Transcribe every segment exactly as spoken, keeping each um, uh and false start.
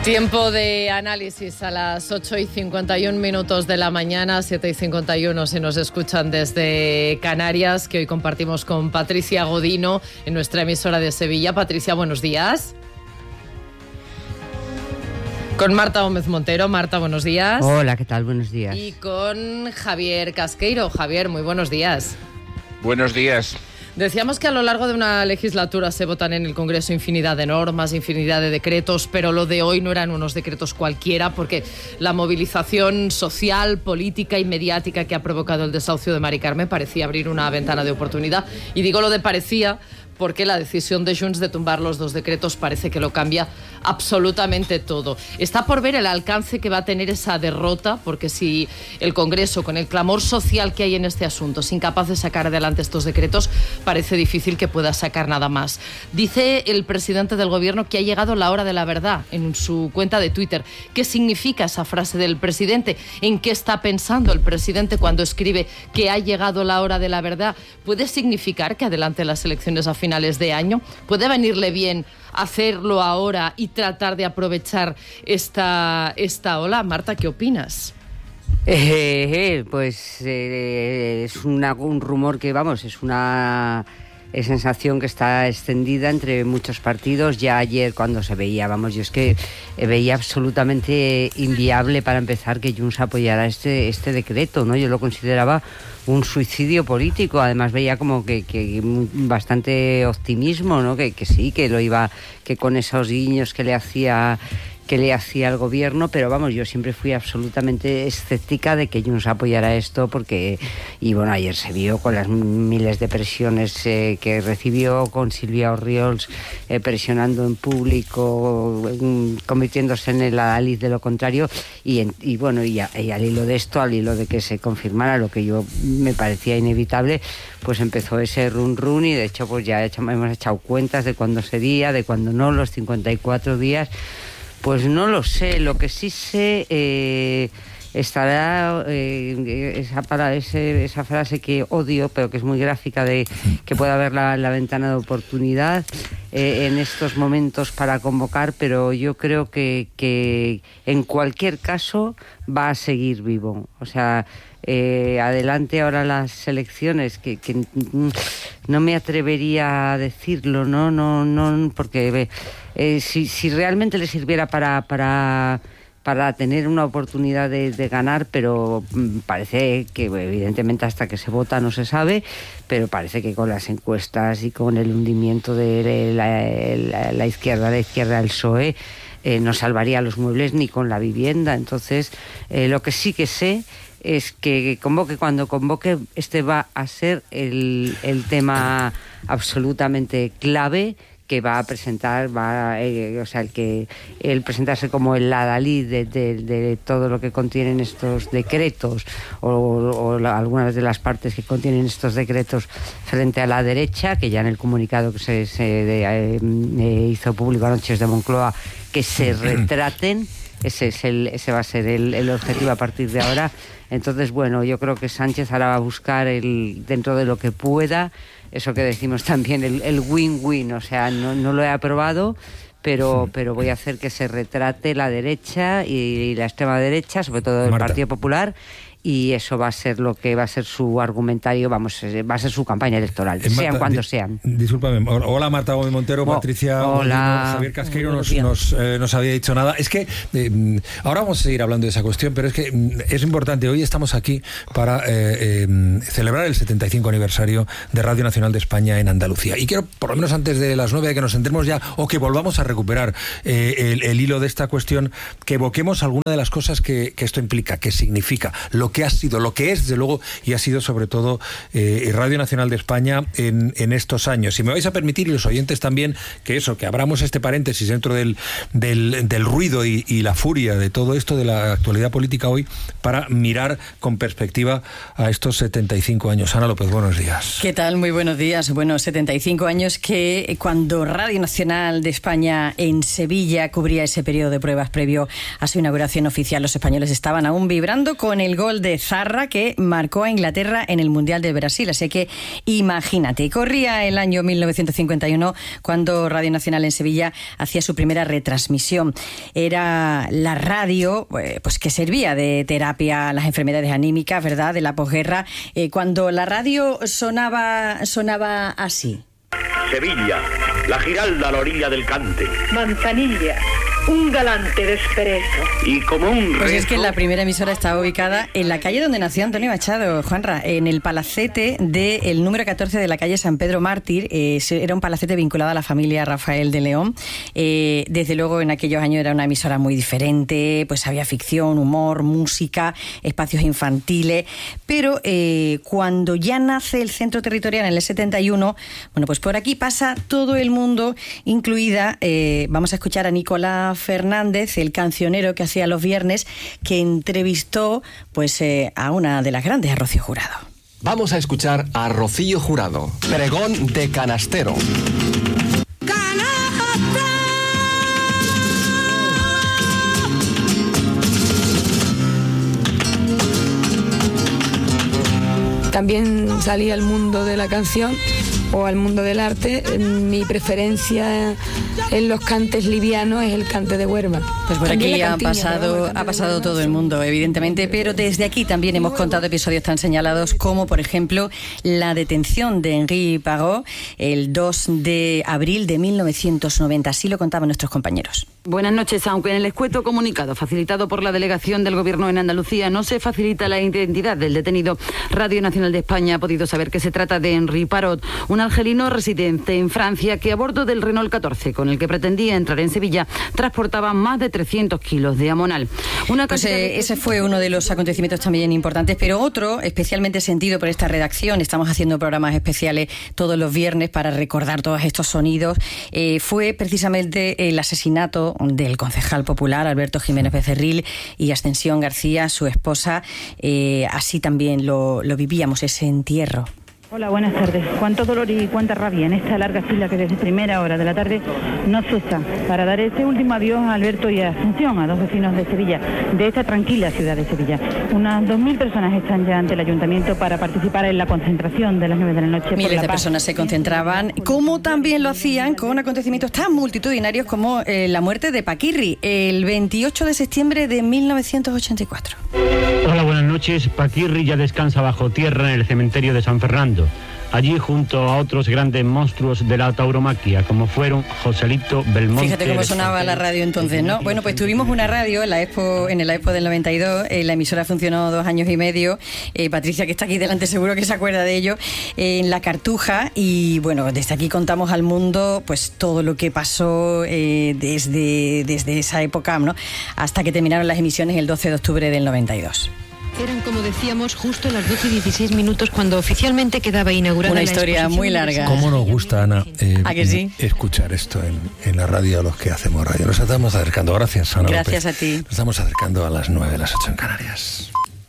Tiempo de análisis a las ocho y cincuenta y un minutos de la mañana, siete y cincuenta y uno si nos escuchan desde Canarias, que hoy compartimos con Patricia Godino en nuestra emisora de Sevilla. Patricia, buenos días. Con Marta Gómez Montero. Marta, buenos días. Hola, ¿qué tal? Buenos días. Y con Javier Casqueiro. Javier, muy buenos días. Buenos días. Decíamos que a lo largo de una legislatura se votan en el Congreso infinidad de normas, infinidad de decretos, pero lo de hoy no eran unos decretos cualquiera, porque la movilización social, política y mediática que ha provocado el desahucio de Mari Carmen parecía abrir una ventana de oportunidad. Y digo lo de parecía porque la decisión de Junts de tumbar los dos decretos parece que lo cambia absolutamente todo. Está por ver el alcance que va a tener esa derrota, porque si el Congreso, con el clamor social que hay en este asunto, es incapaz de sacar adelante estos decretos, parece difícil que pueda sacar nada más. Dice el presidente del Gobierno que ha llegado la hora de la verdad en su cuenta de Twitter. ¿Qué significa esa frase del presidente? ¿En qué está pensando el presidente cuando escribe que ha llegado la hora de la verdad? ¿Puede significar que adelante las elecciones a finales de año? ¿Puede venirle bien hacerlo ahora y tratar de aprovechar esta, esta ola? Marta, ¿qué opinas? Eh, eh, pues eh, es una, un rumor que, vamos, es una eh, sensación que está extendida entre muchos partidos. Ya ayer cuando se veía, vamos, yo es que eh, veía absolutamente inviable para empezar que Junts apoyara este, este decreto, ¿no? Yo lo consideraba un suicidio político. Además veía como que, que bastante optimismo, ¿no? Que, que sí, que lo iba, que con esos guiños que le hacía que le hacía el gobierno, pero vamos, yo siempre fui absolutamente escéptica de que Junts apoyara esto, porque, y bueno, ayer se vio con las miles de presiones eh, que recibió, con Silvia Orriols eh, presionando en público, eh, convirtiéndose en el adalid de lo contrario, y, en, y bueno, y, a, y al hilo de esto, al hilo de que se confirmara lo que yo me parecía inevitable, pues empezó ese run run, y de hecho pues ya hemos echado cuentas de cuándo sería, de cuándo no, los cincuenta y cuatro días. Pues no lo sé. Lo que sí sé, eh, estará eh, esa, para ese, esa frase que odio, pero que es muy gráfica, de que pueda haber la, la ventana de oportunidad eh, en estos momentos para convocar, pero yo creo que, que en cualquier caso va a seguir vivo. O sea, eh, adelante ahora las elecciones, que, que no me atrevería a decirlo, no, no, no, porque eh, si, si realmente le sirviera para, para, para tener una oportunidad de, de ganar, pero parece que evidentemente hasta que se vota no se sabe, pero parece que con las encuestas y con el hundimiento de la, la, la izquierda, la izquierda del P S O E, eh, no salvaría los muebles ni con la vivienda. Entonces, eh, lo que sí que sé es que convoque cuando convoque, este va a ser el, el tema absolutamente clave que va a presentar, va eh, o sea, el que el presentarse como el adalid de, de, de todo lo que contienen estos decretos, o, o la, algunas de las partes que contienen estos decretos frente a la derecha, que ya en el comunicado que se, se de, eh, eh, hizo público anoche de Moncloa, que se retraten. Ese es el, ese va a ser el, el objetivo a partir de ahora. Entonces, bueno, yo creo que Sánchez ahora va a buscar el, dentro de lo que pueda, eso que decimos también, el, el win-win. O sea, no, no lo he aprobado, pero, pero voy a hacer que se retrate la derecha y, y la extrema derecha, sobre todo el Marta. Partido Popular, y eso va a ser lo que va a ser su argumentario, vamos, va a ser su campaña electoral, eh, sean Marta, cuando di, sean. Discúlpame, hola Marta Gómez Montero, oh, Patricia hola. Godino, Javier Casqueiro nos, nos, eh, nos había dicho nada. Es que eh, ahora vamos a seguir hablando de esa cuestión, pero es que mm, es importante, hoy estamos aquí para eh, eh, celebrar el setenta y cinco aniversario de Radio Nacional de España en Andalucía. Y quiero, por lo menos antes de las nueve, que nos centremos ya, o que volvamos a recuperar eh, el, el hilo de esta cuestión, que evoquemos alguna de las cosas que, que esto implica, que significa, lo que ha sido, lo que es, desde luego, y ha sido sobre todo eh, Radio Nacional de España en, en estos años. Y me vais a permitir, y los oyentes también, que eso, que abramos este paréntesis dentro del, del, del ruido y, y la furia de todo esto de la actualidad política hoy, para mirar con perspectiva a estos setenta y cinco años. Ana López, buenos días. ¿Qué tal? Muy buenos días. Bueno, setenta y cinco años que cuando Radio Nacional de España en Sevilla cubría ese periodo de pruebas previo a su inauguración oficial, los españoles estaban aún vibrando con el gol de Zarra que marcó a Inglaterra en el Mundial de Brasil. Así que imagínate, corría el año mil novecientos cincuenta y uno cuando Radio Nacional en Sevilla hacía su primera retransmisión. Era la radio pues que servía de terapia a las enfermedades anímicas, ¿verdad?, de la posguerra, eh, cuando la radio sonaba, sonaba así. Sevilla, la Giralda a la orilla del Cante. Manzanilla, un galante desperezo. Y como un Pues rezo... es que la primera emisora estaba ubicada en la calle donde nació Antonio Machado, Juanra, en el palacete del número catorce de la calle San Pedro Mártir. Eh, era un palacete vinculado a la familia Rafael de León. Eh, desde luego en aquellos años era una emisora muy diferente, pues había ficción, humor, música, espacios infantiles, pero eh, cuando ya nace el centro territorial en el setenta y uno, bueno, pues por aquí pasa todo el mundo, incluida, eh, vamos a escuchar a Nicolás Fernández, el cancionero que hacía los viernes, que entrevistó pues eh, a una de las grandes, a Rocío Jurado. Vamos a escuchar a Rocío Jurado, pregón de canastero. También salí al mundo de la canción o al mundo del arte. Mi preferencia en los cantes livianos es el cante de Huerva. Pues por aquí ha pasado, ha pasado todo el mundo, evidentemente, pero desde aquí también hemos contado episodios tan señalados como, por ejemplo, la detención de Henri Parot el dos de abril de mil novecientos noventa. Así lo contaban nuestros compañeros. Buenas noches. Aunque en el escueto comunicado facilitado por la delegación del Gobierno en Andalucía no se facilita la identidad del detenido, Radio Nacional de España ha podido saber que se trata de Henri Parot, un argelino residente en Francia que a bordo del Renault catorce, con el que pretendía entrar en Sevilla, transportaba más de trescientos kilos de amonal. Una pues eh, de... ese fue uno de los acontecimientos también importantes, pero otro especialmente sentido por esta redacción, estamos haciendo programas especiales todos los viernes para recordar todos estos sonidos, eh, fue precisamente el asesinato del concejal popular Alberto Jiménez Becerril y Ascensión García, su esposa. Eh, así también lo, lo vivíamos, ese entierro. Hola, buenas tardes. Cuánto dolor y cuánta rabia en esta larga fila que desde primera hora de la tarde no cesa para dar este último adiós a Alberto y a Asunción, a dos vecinos de Sevilla, de esta tranquila ciudad de Sevilla. Unas dos mil personas están ya ante el ayuntamiento para participar en la concentración de las nueve de la noche. Miles de personas se concentraban, como también lo hacían con acontecimientos tan multitudinarios como eh, la muerte de Paquirri, el veintiocho de septiembre de mil novecientos ochenta y cuatro. Hola, buenas noches. Paquirri ya descansa bajo tierra en el cementerio de San Fernando, allí junto a otros grandes monstruos de la tauromaquia, como fueron Joselito Belmonte. Fíjate cómo sonaba la radio entonces, ¿no? Bueno, pues tuvimos una radio en la Expo, en la Expo del noventa y dos, eh, la emisora funcionó dos años y medio, eh, Patricia, que está aquí delante, seguro que se acuerda de ello, eh, en La Cartuja, y bueno, desde aquí contamos al mundo pues todo lo que pasó eh, desde, desde esa época, ¿no?, hasta que terminaron las emisiones el doce de octubre del noventa y dos. Eran, como decíamos, justo las doce y dieciséis minutos cuando oficialmente quedaba inaugurada una historia muy larga. ¿Cómo nos gusta, Ana, eh, ¿A que sí? escuchar esto en, en la radio a los que hacemos radio? Nos estamos acercando, gracias, Ana Gracias López. a ti. Nos estamos acercando a las nueve, las ocho en Canarias.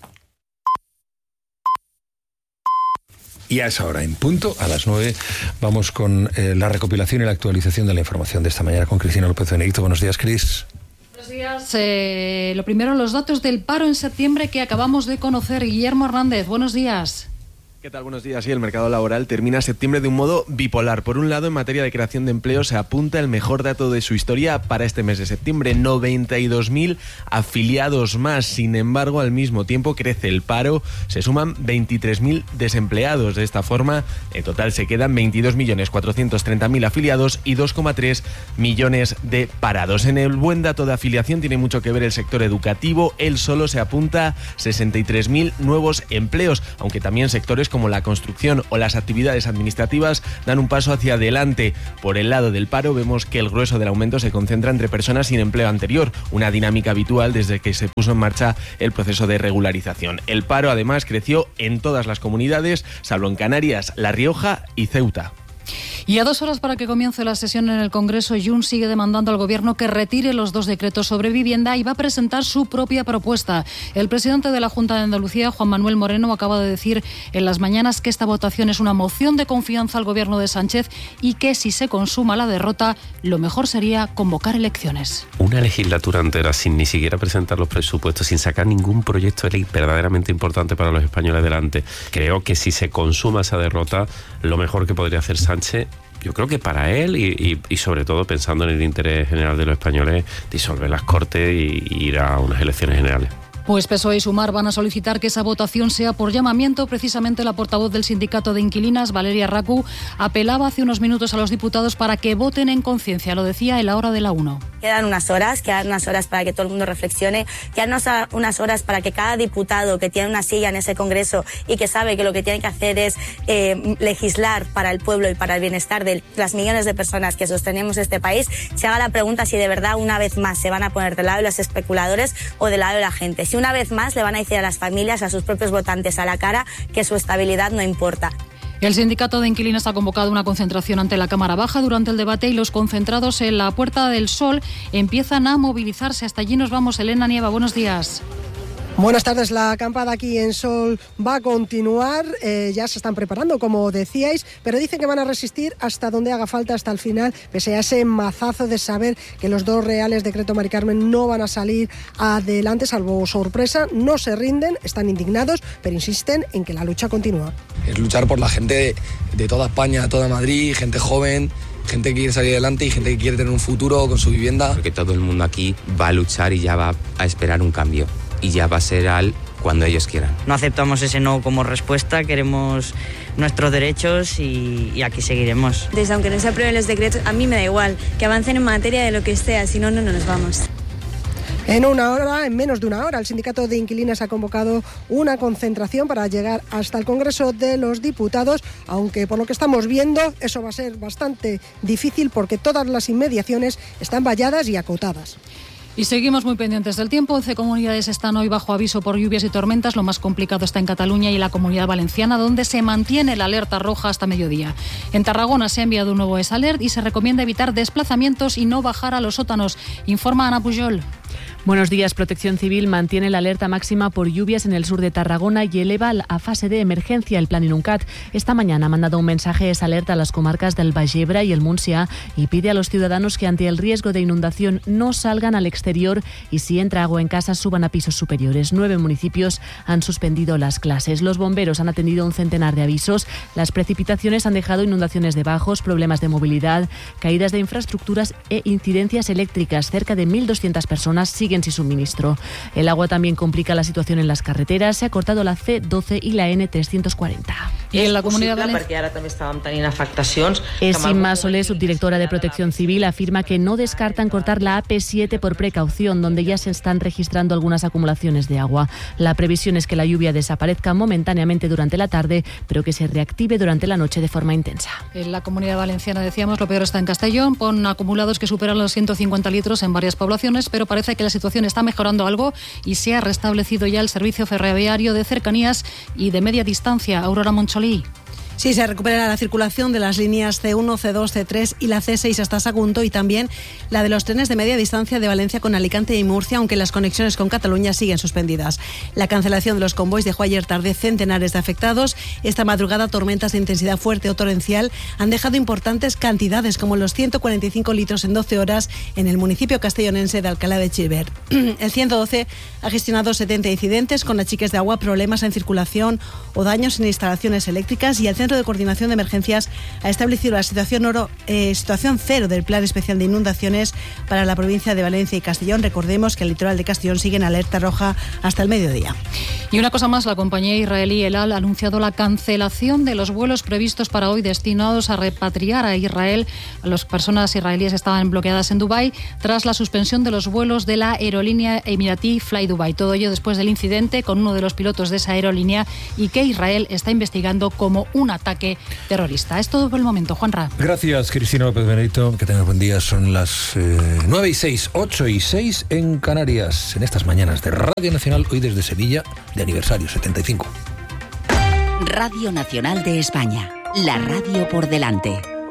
Y a esa hora, en punto, a las nueve, vamos con eh, la recopilación y la actualización de la información de esta mañana con Cristina López Benedicto. Buenos días, Cris. Buenos días. Eh, lo primero, los datos del paro en septiembre que acabamos de conocer. Guillermo Hernández, buenos días. ¿Qué tal? Buenos días. Sí, el mercado laboral termina septiembre de un modo bipolar. Por un lado, en materia de creación de empleo, se apunta el mejor dato de su historia para este mes de septiembre. noventa y dos mil afiliados más. Sin embargo, al mismo tiempo crece el paro. Se suman veintitrés mil desempleados. De esta forma, en total se quedan veintidós millones cuatrocientos treinta mil afiliados y dos coma tres millones de parados. En el buen dato de afiliación tiene mucho que ver el sector educativo. Él solo se apunta sesenta y tres mil nuevos empleos, aunque también sectores como la construcción o las actividades administrativas dan un paso hacia adelante. Por el lado del paro vemos que el grueso del aumento se concentra entre personas sin empleo anterior, una dinámica habitual desde que se puso en marcha el proceso de regularización. El paro además creció en todas las comunidades, salvo en Canarias, La Rioja y Ceuta. Y a dos horas para que comience la sesión en el Congreso, Junts sigue demandando al Gobierno que retire los dos decretos sobre vivienda y va a presentar su propia propuesta. El presidente de la Junta de Andalucía, Juan Manuel Moreno, acaba de decir en las mañanas que esta votación es una moción de confianza al Gobierno de Sánchez y que si se consuma la derrota, lo mejor sería convocar elecciones. Una legislatura entera sin ni siquiera presentar los presupuestos, sin sacar ningún proyecto de ley verdaderamente importante para los españoles adelante. Creo que si se consuma esa derrota, lo mejor que podría hacer Sánchez, yo creo que para él y, y, y sobre todo pensando en el interés general de los españoles, disolver las Cortes y, y ir a unas elecciones generales. Pues P S O E y Sumar van a solicitar que esa votación sea por llamamiento. Precisamente la portavoz del sindicato de inquilinas, Valeria Racu, apelaba hace unos minutos a los diputados para que voten en conciencia. Lo decía en la hora de la una. Quedan unas horas, quedan unas horas para que todo el mundo reflexione, quedan unas horas para que cada diputado que tiene una silla en ese Congreso y que sabe que lo que tiene que hacer es eh, legislar para el pueblo y para el bienestar de las millones de personas que sostenemos este país, se haga la pregunta si de verdad una vez más se van a poner del lado de los especuladores o del lado de la gente. Si una vez más le van a decir a las familias, a sus propios votantes a la cara que su estabilidad no importa. El sindicato de inquilinos ha convocado una concentración ante la Cámara Baja durante el debate y los concentrados en la Puerta del Sol empiezan a movilizarse. Hasta allí nos vamos. Elena Nieva, buenos días. Buenas tardes, la acampada aquí en Sol va a continuar, eh, ya se están preparando como decíais, pero dicen que van a resistir hasta donde haga falta, hasta el final, pese a ese mazazo de saber que los dos reales decreto Mari Carmen no van a salir adelante, salvo sorpresa. No se rinden, están indignados, pero insisten en que la lucha continúa. Es luchar por la gente de toda España, toda Madrid, gente joven, gente que quiere salir adelante y gente que quiere tener un futuro con su vivienda. Porque todo el mundo aquí va a luchar y ya va a esperar un cambio. Y ya va a ser al cuando ellos quieran. No aceptamos ese no como respuesta, queremos nuestros derechos y, y aquí seguiremos. Entonces, aunque no se aprueben los decretos, a mí me da igual, que avancen en materia de lo que sea, si no, no nos vamos. En una hora, en menos de una hora, el sindicato de inquilinas ha convocado una concentración para llegar hasta el Congreso de los Diputados, aunque por lo que estamos viendo eso va a ser bastante difícil porque todas las inmediaciones están valladas y acotadas. Y seguimos muy pendientes del tiempo. once comunidades están hoy bajo aviso por lluvias y tormentas. Lo más complicado está en Cataluña y la Comunidad Valenciana, donde se mantiene la alerta roja hasta mediodía. En Tarragona se ha enviado un nuevo esalert y se recomienda evitar desplazamientos y no bajar a los sótanos. Informa Ana Pujol. Buenos días. Protección Civil mantiene la alerta máxima por lluvias en el sur de Tarragona y eleva a fase de emergencia el plan Inuncat. Esta mañana ha mandado un mensaje esa alerta a las comarcas del Baix Ebre y el Montsià y pide a los ciudadanos que ante el riesgo de inundación no salgan al exterior y si entra agua en casa suban a pisos superiores. Nueve municipios han suspendido las clases. Los bomberos han atendido un centenar de avisos. Las precipitaciones han dejado inundaciones de bajos, problemas de movilidad, caídas de infraestructuras e incidencias eléctricas. Cerca de mil doscientas personas siguen sin suministro. El agua también complica la situación en las carreteras. Se ha cortado la C doce y la N trescientos cuarenta. I en la Comunitat Valenciana, perquè ara també estàvem tenint afectacions. Esima Solé, subdirectora de Protección Civil, afirma que no descartan cortar la A P siete por precaución, donde ya se están registrando algunas acumulaciones de agua. La previsión es que la lluvia desaparezca momentáneamente durante la tarde, pero que se reactive durante la noche de forma intensa. En la Comunidad Valenciana, decíamos, lo peor está en Castellón, con acumulados que superan los ciento cincuenta litros en varias poblaciones, pero parece que la situación está mejorando algo y se ha restablecido ya el servicio ferroviario de cercanías y de media distancia. Aurora Moncholí. Sí, se recupera la circulación de las líneas C uno, C dos, C tres y la C seis hasta Sagunto y también la de los trenes de media distancia de Valencia con Alicante y Murcia, aunque las conexiones con Cataluña siguen suspendidas. La cancelación de los convoys dejó ayer tarde centenares de afectados. Esta madrugada tormentas de intensidad fuerte o torrencial han dejado importantes cantidades, como los ciento cuarenta y cinco litros en doce horas en el municipio castellonense de Alcalá de Xivert. El ciento doce ha gestionado setenta incidentes con achiques de agua, problemas en circulación o daños en instalaciones eléctricas y el Centro de Coordinación de Emergencias ha establecido la situación, oro, eh, situación cero del Plan Especial de Inundaciones para la provincia de Valencia y Castellón. Recordemos que el litoral de Castellón sigue en alerta roja hasta el mediodía. Y una cosa más, la compañía israelí El Al ha anunciado la cancelación de los vuelos previstos para hoy destinados a repatriar a Israel. Las personas israelíes estaban bloqueadas en Dubái tras la suspensión de los vuelos de la aerolínea emiratí Fly Dubai. Todo ello después del incidente con uno de los pilotos de esa aerolínea y que Israel está investigando como una ataque terrorista. Es todo por el momento, Juanra. Gracias, Cristina López Benedito. Que tengas buen día. Son las eh, nueve y seis, ocho y seis en Canarias. En estas mañanas de Radio Nacional, hoy desde Sevilla, de aniversario setenta y cinco. Radio Nacional de España. La radio por delante.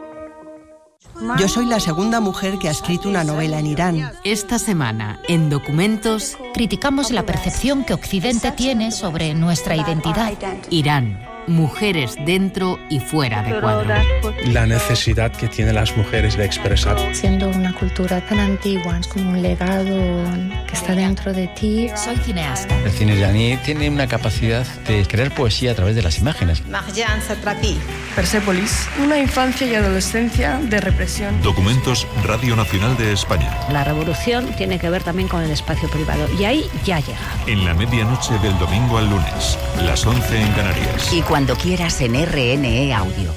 Yo soy la segunda mujer que ha escrito una novela en Irán. Esta semana, en Documentos, criticamos la percepción que Occidente tiene sobre nuestra identidad. Irán. Mujeres dentro y fuera de cuadro. La necesidad que tienen las mujeres de expresar. Siendo una cultura tan antigua, es como un legado que está dentro de ti. Soy cineasta. El cine iraní tiene una capacidad de crear poesía a través de las imágenes. Marjan Satrapi. Persépolis, una infancia y adolescencia de represión. Documentos, Radio Nacional de España. La revolución tiene que ver también con el espacio privado y ahí ya llega. En la medianoche del domingo al lunes, las once en Canarias. Y cuando quieras en R N E Audio.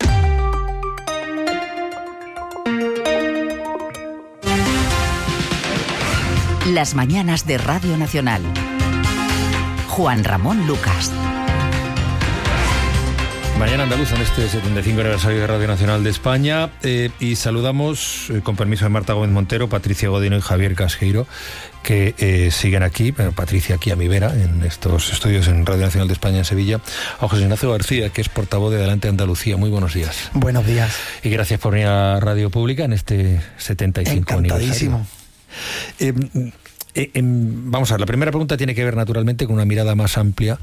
Las mañanas de Radio Nacional. Juan Ramón Lucas. Mañana andaluza en este setenta y cinco aniversario de Radio Nacional de España eh, y saludamos, eh, con permiso de Marta Gómez Montero, Patricia Godino y Javier Casqueiro, que eh, siguen aquí, bueno, Patricia aquí a mi vera, en estos estudios en Radio Nacional de España en Sevilla, a José Ignacio García, que es portavoz de Adelante Andalucía. Muy buenos días. Buenos días. Y gracias por venir a Radio Pública en este setenta y cinco aniversario. Eh, eh, eh, vamos a ver, la primera pregunta tiene que ver naturalmente con una mirada más amplia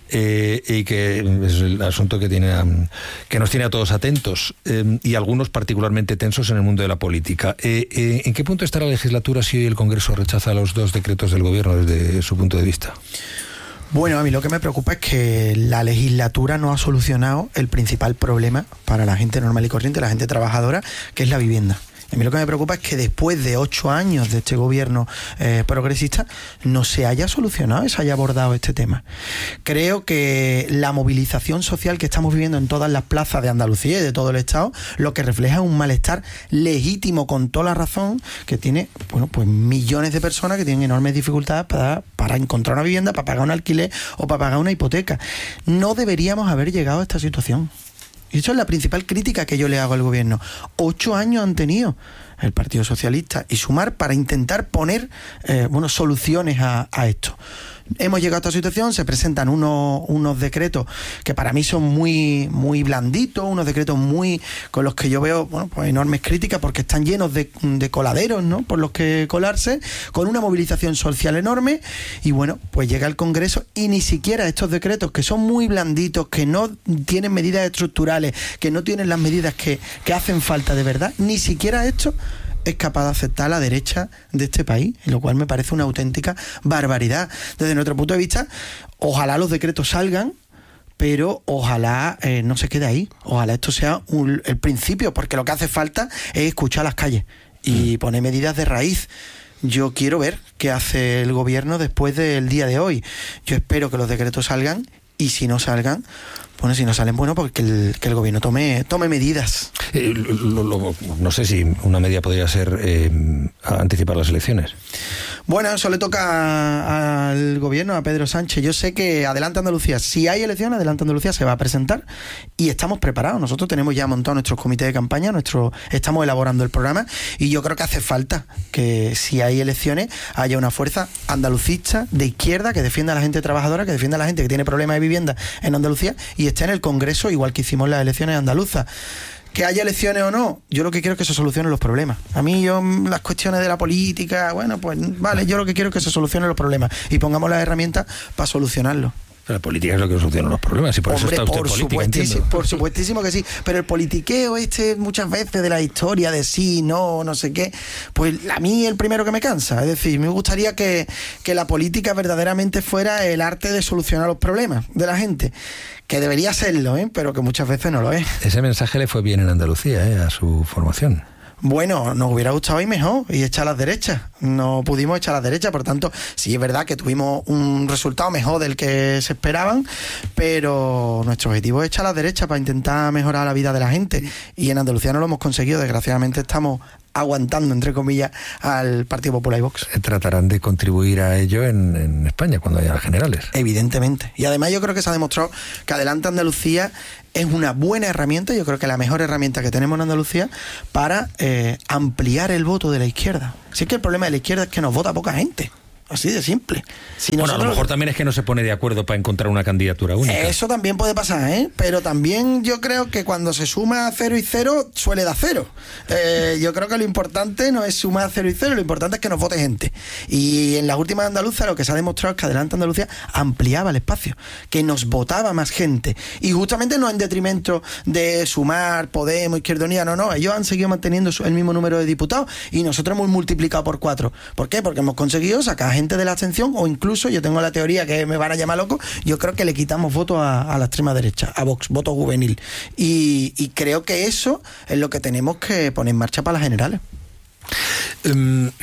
eh, y que es el asunto que, tiene, um, que nos tiene a todos atentos eh, y algunos particularmente tensos en el mundo de la política. Eh, eh, ¿En qué punto está la legislatura si hoy el Congreso rechaza los dos decretos del Gobierno desde su punto de vista? Bueno, a mí lo que me preocupa es que la legislatura no ha solucionado el principal problema para la gente normal y corriente, la gente trabajadora, que es la vivienda. A mí lo que me preocupa es que después de ocho años de este gobierno eh, progresista no se haya solucionado, se haya abordado este tema. Creo que la movilización social que estamos viviendo en todas las plazas de Andalucía y de todo el Estado, lo que refleja es un malestar legítimo, con toda la razón, que tiene, bueno, pues millones de personas que tienen enormes dificultades para, para encontrar una vivienda, para pagar un alquiler o para pagar una hipoteca. No deberíamos haber llegado a esta situación. Y eso es la principal crítica que yo le hago al gobierno. Ocho años han tenido el Partido Socialista y Sumar para intentar poner eh, bueno, soluciones a, a esto. Hemos llegado a esta situación, se presentan unos, unos decretos que para mí son muy, muy blanditos, unos decretos muy con los que yo veo bueno, pues enormes críticas porque están llenos de, de coladeros, ¿no? Por los que colarse, con una movilización social enorme y bueno, pues llega el Congreso y ni siquiera estos decretos que son muy blanditos, que no tienen medidas estructurales, que no tienen las medidas que, que hacen falta de verdad, ni siquiera esto es capaz de aceptar la derecha de este país, lo cual me parece una auténtica barbaridad. Desde nuestro punto de vista, ojalá los decretos salgan, pero ojalá eh, no se quede ahí. Ojalá esto sea un, el principio, porque lo que hace falta es escuchar las calles y poner medidas de raíz. Yo quiero ver qué hace el gobierno después del día de hoy. Yo espero que los decretos salgan y si no salgan, bueno, si no salen, bueno, porque el, que el gobierno tome, tome medidas. Eh, lo, lo, no sé si una medida podría ser eh, anticipar las elecciones. Bueno, eso le toca al gobierno, a Pedro Sánchez. Yo sé que Adelante Andalucía, si hay elecciones, Adelante Andalucía se va a presentar y estamos preparados. Nosotros tenemos ya montado nuestros comités de campaña, nuestro, estamos elaborando el programa y yo creo que hace falta que si hay elecciones haya una fuerza andalucista de izquierda que defienda a la gente trabajadora, que defienda a la gente que tiene problemas de vivienda en Andalucía y esté en el Congreso igual que hicimos las elecciones andaluzas. Que haya elecciones o no, yo lo que quiero es que se solucionen los problemas. A mí yo las cuestiones de la política, bueno, pues vale, yo lo que quiero es que se solucionen los problemas y pongamos las herramientas para solucionarlos. La política es lo que soluciona los problemas y por Hombre, eso está usted por política, supuestísimo, entiendo. por supuestísimo que sí, pero el politiqueo este muchas veces de la historia de sí, no, no sé qué, pues a mí el primero que me cansa. Es decir, me gustaría que, que la política verdaderamente fuera el arte de solucionar los problemas de la gente, que debería serlo, ¿eh? Pero que muchas veces no lo es. Ese mensaje le fue bien en Andalucía, ¿eh? A su formación. Bueno, nos hubiera gustado ir mejor y echar las derechas. No pudimos echar las derechas, por tanto, sí es verdad que tuvimos un resultado mejor del que se esperaban, pero nuestro objetivo es echar las derechas para intentar mejorar la vida de la gente. Y en Andalucía no lo hemos conseguido, desgraciadamente estamos aguantando, entre comillas, al Partido Popular y Vox. Tratarán de contribuir a ello en, en España cuando haya las generales. Evidentemente. Y además yo creo que se ha demostrado que Adelante Andalucía es una buena herramienta, yo creo que la mejor herramienta que tenemos en Andalucía para eh, ampliar el voto de la izquierda. Si es que el problema de la izquierda es que nos vota poca gente. Así de simple. Si bueno, nosotros... a lo mejor también es que no se pone de acuerdo para encontrar una candidatura única. Eso también puede pasar, ¿eh? Pero también yo creo que cuando se suma cero y cero, suele dar cero. Eh, yo creo que lo importante no es sumar cero y cero, lo importante es que nos vote gente. Y en las últimas andaluzas lo que se ha demostrado es que Adelante Andalucía ampliaba el espacio, que nos votaba más gente. Y justamente no en detrimento de Sumar, Podemos, Izquierda Unida, no, no. Ellos han seguido manteniendo el mismo número de diputados y nosotros hemos multiplicado por cuatro. ¿Por qué? Porque hemos conseguido sacar gente de la abstención, o incluso, yo tengo la teoría que me van a llamar loco, yo creo que le quitamos votos a, a la extrema derecha, a Vox, voto juvenil. Y, y creo que eso es lo que tenemos que poner en marcha para las generales. Um,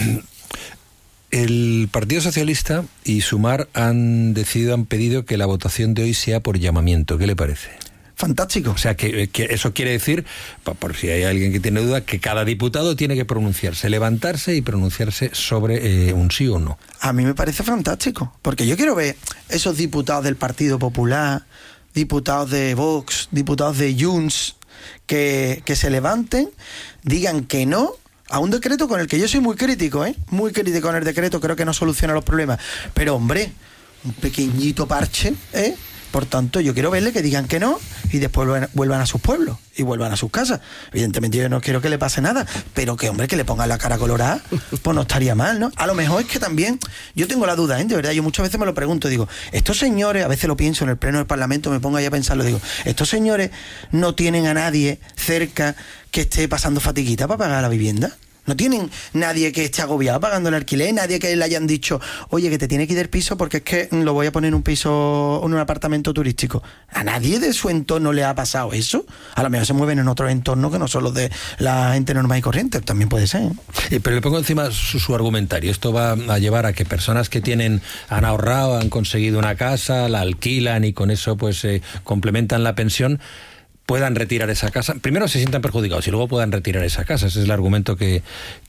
el Partido Socialista y Sumar han decidido, han pedido que la votación de hoy sea por llamamiento. ¿Qué le parece? Fantástico. O sea, que, que eso quiere decir, por si hay alguien que tiene duda, que cada diputado tiene que pronunciarse, levantarse y pronunciarse sobre eh, un sí o no. A mí me parece fantástico, porque yo quiero ver esos diputados del Partido Popular, diputados de Vox, diputados de Junts, que, que se levanten, digan que no a un decreto con el que yo soy muy crítico, ¿eh? Muy crítico con el decreto, creo que no soluciona los problemas. Pero, hombre, un pequeñito parche, ¿eh? Por tanto, yo quiero verle que digan que no y después vuelvan a sus pueblos y vuelvan a sus casas. Evidentemente yo no quiero que le pase nada, pero que, hombre, que le pongan la cara colorada, pues no estaría mal, ¿no? A lo mejor es que también, yo tengo la duda, ¿eh? De verdad, yo muchas veces me lo pregunto, digo, estos señores, a veces lo pienso en el pleno del Parlamento, me pongo ahí a pensarlo, digo, estos señores no tienen a nadie cerca que esté pasando fatiguita para pagar la vivienda. No tienen nadie que esté agobiado pagando el alquiler, nadie que le hayan dicho, oye, que te tiene que ir del piso porque es que lo voy a poner en un piso, en un apartamento turístico. A nadie de su entorno le ha pasado eso. A lo mejor se mueven en otros entornos que no son los de la gente normal y corriente, también puede ser, ¿eh? Eh, pero le pongo encima su, su argumentario. Esto va a llevar a que personas que tienen, han ahorrado, han conseguido una casa, la alquilan y con eso pues eh, complementan la pensión, puedan retirar esa casa. Primero se sientan perjudicados y luego puedan retirar esa casa. Ese es el argumento que,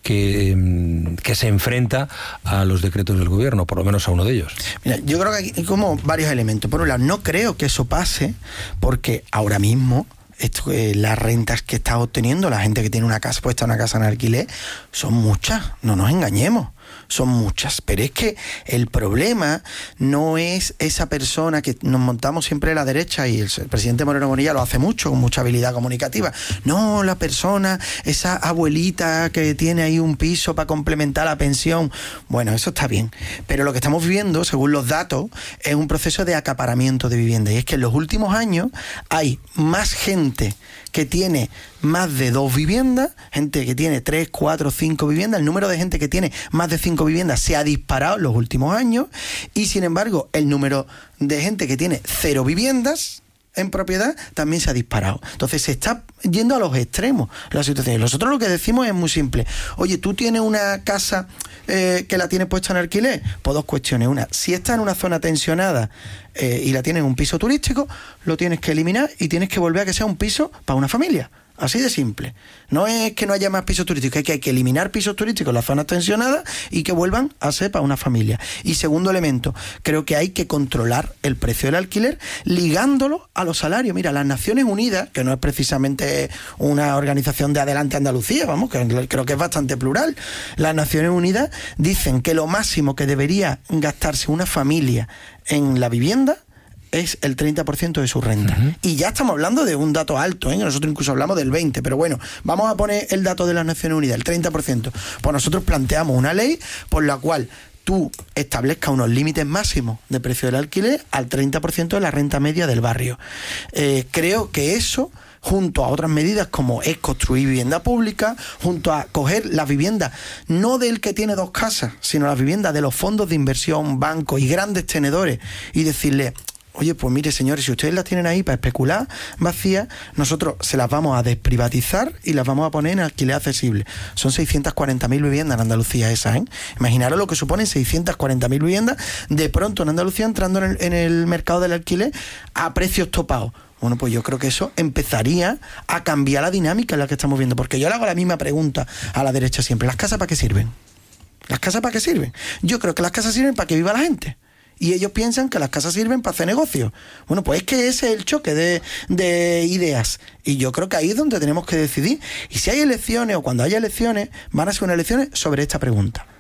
que, que se enfrenta a los decretos del gobierno, por lo menos a uno de ellos. Mira, yo creo que hay como varios elementos. Por un lado, no creo que eso pase porque ahora mismo esto, eh, las rentas que está obteniendo la gente que tiene una casa puesta, una casa en alquiler, son muchas, no nos engañemos. Son muchas, pero es que el problema no es esa persona que nos montamos siempre a la derecha, y el, el presidente Moreno Bonilla lo hace mucho, con mucha habilidad comunicativa. No, la persona, esa abuelita que tiene ahí un piso para complementar la pensión. Bueno, eso está bien, pero lo que estamos viviendo, según los datos, es un proceso de acaparamiento de vivienda, y es que en los últimos años hay más gente que tiene más de dos viviendas, gente que tiene tres, cuatro, cinco viviendas. El número de gente que tiene más de cinco viviendas se ha disparado en los últimos años, y sin embargo el número de gente que tiene cero viviendas en propiedad también se ha disparado. Entonces se está yendo a los extremos la situación. Y nosotros lo que decimos es muy simple. Oye, tú tienes una casa eh, que la tienes puesta en alquiler, pues dos cuestiones. Una, si está en una zona tensionada eh, y la tienes en un piso turístico, lo tienes que eliminar y tienes que volver a que sea un piso para una familia. Así de simple. No es que no haya más pisos turísticos, es que hay que eliminar pisos turísticos en las zonas tensionadas y que vuelvan a ser para una familia. Y segundo elemento, creo que hay que controlar el precio del alquiler ligándolo a los salarios. Mira, las Naciones Unidas, que no es precisamente una organización de Adelante Andalucía, vamos, que creo que es bastante plural, las Naciones Unidas dicen que lo máximo que debería gastarse una familia en la vivienda es el treinta por ciento de su renta. Uh-huh. Y ya estamos hablando de un dato alto, ¿eh? Nosotros incluso hablamos del veinte, pero bueno, vamos a poner el dato de las Naciones Unidas, el treinta por ciento. Pues nosotros planteamos una ley por la cual tú establezcas unos límites máximos de precio del alquiler al treinta por ciento de la renta media del barrio. Eh, creo que eso, junto a otras medidas como es construir vivienda pública, junto a coger las viviendas no del que tiene dos casas, sino las viviendas de los fondos de inversión, bancos y grandes tenedores, y decirle, oye, pues mire, señores, si ustedes las tienen ahí para especular vacías, nosotros se las vamos a desprivatizar y las vamos a poner en alquiler accesible. Son seiscientas cuarenta mil viviendas en Andalucía esas, ¿eh? Imaginaros lo que suponen seiscientas cuarenta mil viviendas de pronto en Andalucía entrando en el, en el mercado del alquiler a precios topados. Bueno, pues yo creo que eso empezaría a cambiar la dinámica en la que estamos viendo, porque yo le hago la misma pregunta a la derecha siempre. ¿Las casas para qué sirven? ¿Las casas para qué sirven? Yo creo que las casas sirven para que viva la gente. Y ellos piensan que las casas sirven para hacer negocios. Bueno, pues es que ese es el choque de, de ideas. Y yo creo que ahí es donde tenemos que decidir. Y si hay elecciones o cuando haya elecciones, van a ser unas elecciones sobre esta pregunta.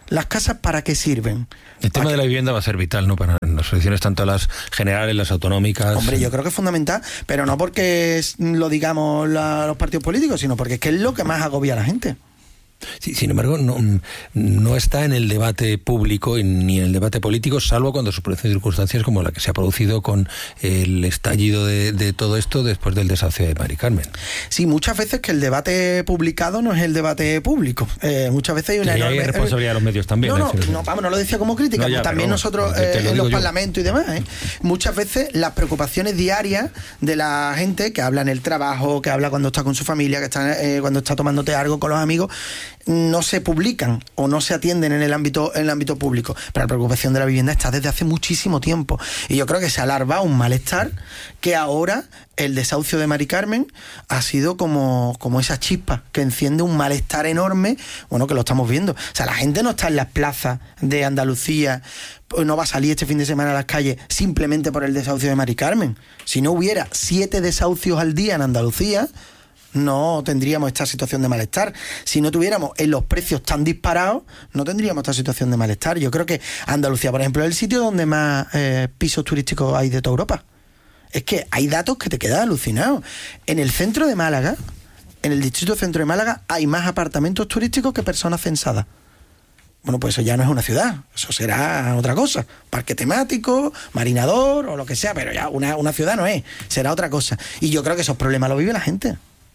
¿Las casas para qué sirven? El tema de la vivienda va a ser vital, ¿no? Para las elecciones, tanto las generales, las autonómicas. Hombre, yo creo que es fundamental, pero no porque lo digamos la, los partidos políticos, sino porque es que es lo que más agobia a la gente. Sí, sin embargo, no, no está en el debate público ni en el debate político, salvo cuando se producen circunstancias como la que se ha producido con el estallido de, de todo esto después del desahucio de Mari Carmen. Sí, muchas veces que el debate publicado no es el debate público. Eh, muchas veces hay una sí, enorme... hay responsabilidad de los medios también. No, no, no, vamos, no lo decía como crítica, no, ya, también no, nosotros te, te eh, en los yo. parlamentos y demás. ¿eh? Muchas veces las preocupaciones diarias de la gente que habla en el trabajo, que habla cuando está con su familia, que está eh, cuando está tomándote algo con los amigos, no se publican o no se atienden en el ámbito en el ámbito público, pero la preocupación de la vivienda está desde hace muchísimo tiempo y yo creo que se ha alargado un malestar que ahora el desahucio de Mari Carmen ha sido como, como esa chispa que enciende un malestar enorme, bueno, que lo estamos viendo. O sea, la gente no está en las plazas de Andalucía, no va a salir este fin de semana a las calles simplemente por el desahucio de Mari Carmen. Si no hubiera siete desahucios al día en Andalucía, no tendríamos esta situación de malestar. Si no tuviéramos en los precios tan disparados, no tendríamos esta situación de malestar. Yo creo que Andalucía, por ejemplo, es el sitio donde más eh, pisos turísticos hay de toda Europa. Es que hay datos que te quedan alucinados. En el centro de Málaga, en el distrito centro de Málaga, hay más apartamentos turísticos que personas censadas. Bueno, pues eso ya no es una ciudad, eso será otra cosa, parque temático, marinador o lo que sea, pero ya una, una ciudad no es, será otra cosa. Y yo creo que esos problemas los vive la gente.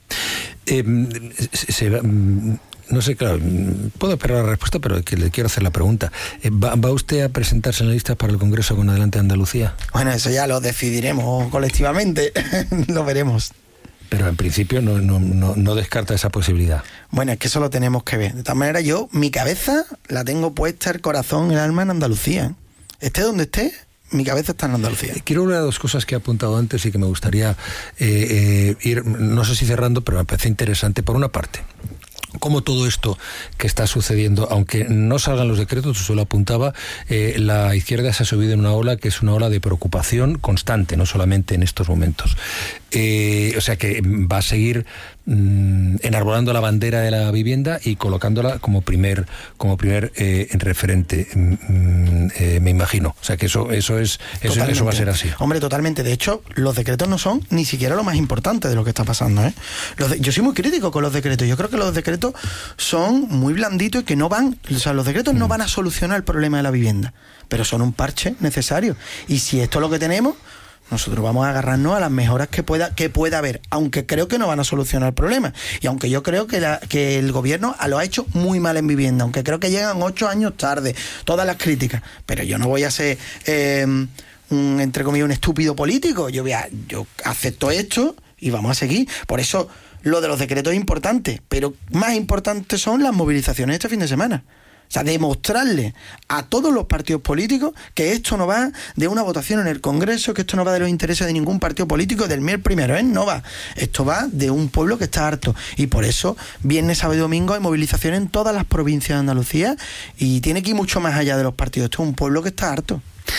Eh, se, se, no sé, claro, puedo esperar la respuesta, pero que le quiero hacer la pregunta. ¿Va, ¿Va usted a presentarse en la lista para el Congreso con Adelante Andalucía? Bueno, eso ya lo decidiremos colectivamente, lo veremos. Pero en principio no, no, no, no descarta esa posibilidad. Bueno, es que eso lo tenemos que ver. De todas maneras, yo, mi cabeza la tengo puesta, el corazón, el alma en Andalucía. Esté donde esté, mi cabeza está en Andalucía. Quiero hablar de dos cosas que he apuntado antes y que me gustaría eh, eh, ir, no sé si cerrando, pero me parece interesante. Por una parte, cómo todo esto que está sucediendo, aunque no salgan los decretos, eso lo apuntaba, eh, la izquierda se ha subido en una ola que es una ola de preocupación constante, no solamente en estos momentos. Eh, o sea que va a seguir mmm, enarbolando la bandera de la vivienda y colocándola como primer como primer eh, referente, mmm, eh, me imagino. O sea que eso eso es eso, eso va a ser así. Hombre, totalmente. De hecho, los decretos no son ni siquiera lo más importante de lo que está pasando, ¿eh? Los de, yo soy muy crítico con los decretos. Yo creo que los decretos son muy blanditos y que no van, o sea, los decretos mm. no van a solucionar el problema de la vivienda, pero son un parche necesario. Y si esto es lo que tenemos, nosotros vamos a agarrarnos a las mejoras que pueda que pueda haber, aunque creo que no van a solucionar el problema. Y aunque yo creo que, la, que el gobierno lo ha hecho muy mal en vivienda, aunque creo que llegan ocho años tarde, todas las críticas, pero yo no voy a ser, eh, un, entre comillas, un estúpido político. Yo, voy a, yo acepto esto y vamos a seguir. Por eso lo de los decretos es importante, pero más importantes son las movilizaciones este fin de semana. O sea, demostrarle a todos los partidos políticos que esto no va de una votación en el Congreso, que esto no va de los intereses de ningún partido político, del miel primero, ¿eh? No va. Esto va de un pueblo que está harto. Y por eso, viernes, sábado y domingo hay movilización en todas las provincias de Andalucía y tiene que ir mucho más allá de los partidos. Esto es un pueblo que está harto.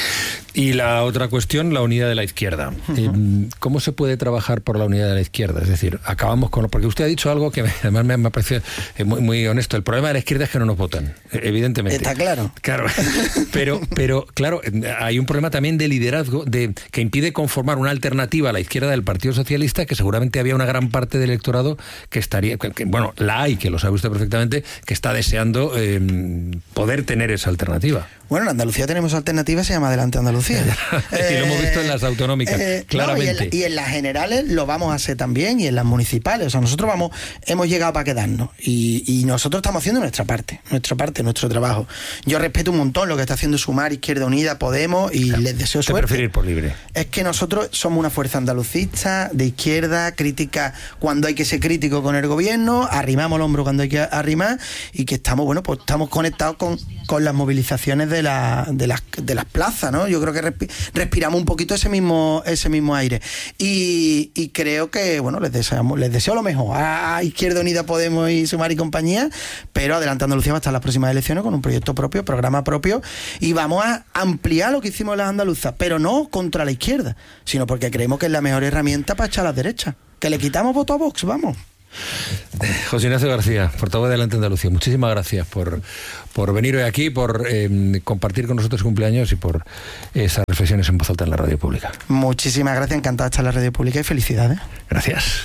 Y la otra cuestión, la unidad de la izquierda. Uh-huh. ¿Cómo se puede trabajar por la unidad de la izquierda? Es decir, acabamos con... Porque usted ha dicho algo que además me, me ha parecido muy, muy honesto. El problema de la izquierda es que no nos votan, evidentemente. Está claro. Claro, pero, pero claro, hay un problema también de liderazgo de que impide conformar una alternativa a la izquierda del Partido Socialista, que seguramente había una gran parte del electorado que estaría... Que, bueno, la hay, que lo sabe usted perfectamente, que está deseando eh, poder tener esa alternativa. Bueno, en Andalucía tenemos alternativa, se llama Adelante Andalucía. eh, y lo hemos visto en las autonómicas, eh, claramente. No, y, en, y en las generales lo vamos a hacer también, y en las municipales. O sea, nosotros vamos, hemos llegado para quedarnos. Y, y nosotros estamos haciendo nuestra parte, nuestra parte, nuestro trabajo. Yo respeto un montón lo que está haciendo Sumar, Izquierda Unida, Podemos, y claro, les deseo suerte. Prefiero ir por libre. Es que nosotros somos una fuerza andalucista, de izquierda, crítica cuando hay que ser crítico con el gobierno, arrimamos el hombro cuando hay que arrimar, y que estamos, bueno, pues estamos conectados con, con las movilizaciones de, la, de, las, de las plazas, ¿no? Yo creo que respi- respiramos un poquito ese mismo ese mismo aire. Y, y creo que, bueno, les deseamos, les deseo lo mejor a Izquierda Unida, Podemos y Sumar y compañía, pero Adelante Andalucía va a estar en las próximas elecciones con un proyecto propio, programa propio, y vamos a ampliar lo que hicimos las andaluzas, pero no contra la izquierda, sino porque creemos que es la mejor herramienta para echar a las derechas. Que le quitamos voto a Vox, vamos. José Ignacio García, portavoz de Adelante Andalucía, muchísimas gracias por, por venir hoy aquí, por eh, compartir con nosotros cumpleaños y por esas reflexiones en voz alta en la radio pública. Muchísimas gracias, encantado de estar en la radio pública y felicidades. Gracias.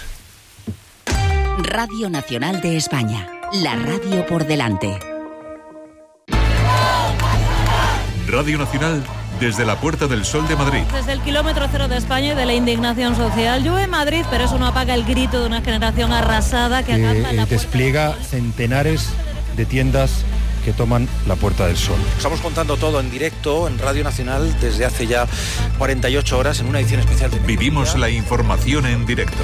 Radio Nacional de España, la radio por delante. Radio Nacional desde la Puerta del Sol de Madrid. Desde el kilómetro cero de España y de la indignación social. Llueve en Madrid, pero eso no apaga el grito de una generación arrasada que acampa en la despliega centenares de tiendas que toman la Puerta del Sol. Estamos contando todo en directo en Radio Nacional desde hace ya cuarenta y ocho horas en una edición especial de... Vivimos la información en directo.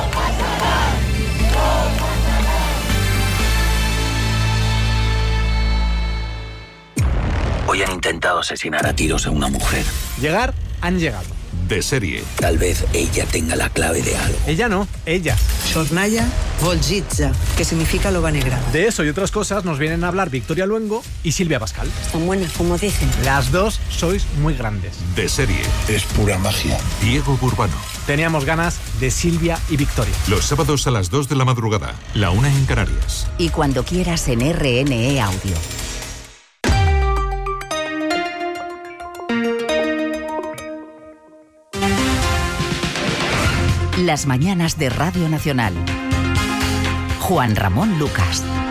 Hoy han intentado asesinar a tiros a una mujer. Llegar, han llegado. De serie. Tal vez ella tenga la clave de algo. Ella no, ella. Sornaya Volzitza, que significa loba negra. De eso y otras cosas nos vienen a hablar Victoria Luengo y Silvia Pascal. Están buenas, como dicen. Las dos sois muy grandes. De serie. Es pura magia. Diego Burbano. Teníamos ganas de Silvia y Victoria. Los sábados a las dos de la madrugada, la una en Canarias. Y cuando quieras en R N E Audio. Las mañanas de Radio Nacional. Juan Ramón Lucas.